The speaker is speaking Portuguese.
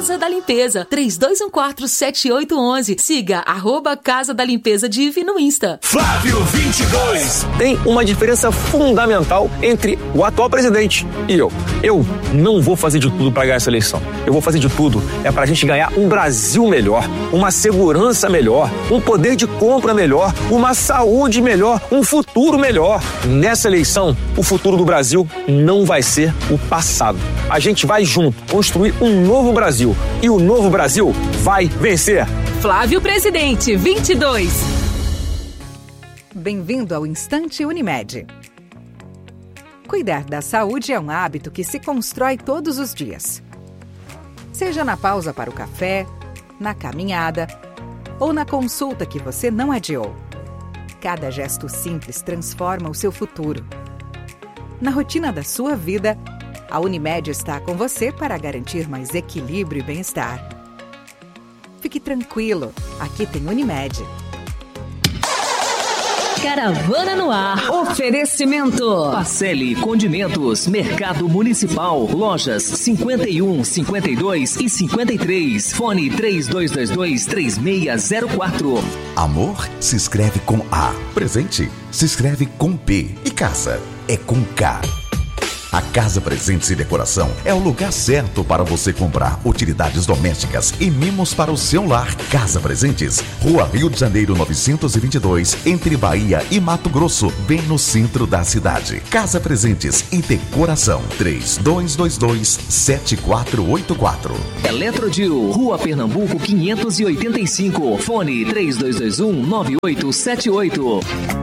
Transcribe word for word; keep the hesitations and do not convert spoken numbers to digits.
Casa da Limpeza, três dois um quatro, sete oito um um. Siga arroba Casa da Limpeza Div no Insta. Flávio vinte e dois. Tem uma diferença fundamental entre o atual presidente e eu. Eu não vou fazer de tudo para ganhar essa eleição. Eu vou fazer de tudo é para a gente ganhar um Brasil melhor, uma segurança melhor, um poder de compra melhor, uma saúde melhor, um futuro melhor. Nessa eleição, o futuro do Brasil não vai ser o passado. A gente vai junto construir um novo Brasil e o novo Brasil vai vencer. Flávio Presidente, vinte e dois. Bem-vindo ao Instante Unimed. Cuidar da saúde é um hábito que se constrói todos os dias. Seja na pausa para o café, na caminhada ou na consulta que você não adiou. Cada gesto simples transforma o seu futuro. Na rotina da sua vida, a Unimed está com você para garantir mais equilíbrio e bem-estar. Fique tranquilo, aqui tem Unimed. Caravana no ar. Oferecimento. Pacelli Condimentos, Mercado Municipal, lojas cinquenta e um, cinquenta e dois e cinquenta e três. Fone três dois dois dois, três seis zero quatro. Amor se escreve com A. Presente se escreve com P. E casa é com K. A Casa Presentes e Decoração é o lugar certo para você comprar utilidades domésticas e mimos para o seu lar. Casa Presentes, Rua Rio de Janeiro novecentos e vinte e dois, entre Bahia e Mato Grosso, bem no centro da cidade. Casa Presentes e Decoração, três dois dois dois, sete quatro oito quatro. Eletrodil, Rua Pernambuco quinhentos e oitenta e cinco, fone três dois dois um, nove oito sete oito.